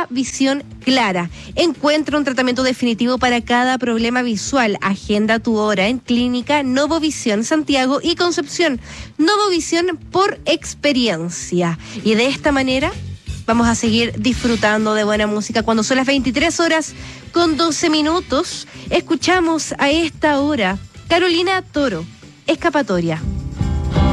visión clara. Encuentra un tratamiento definitivo para cada problema visual. Agenda tu hora en Clínica Novovisión Santiago y Concepción. Novovisión por experiencia. Y de esta manera vamos a seguir disfrutando de buena música. Cuando son las 23:12, escuchamos a esta hora Carolina Toro, Escapatoria.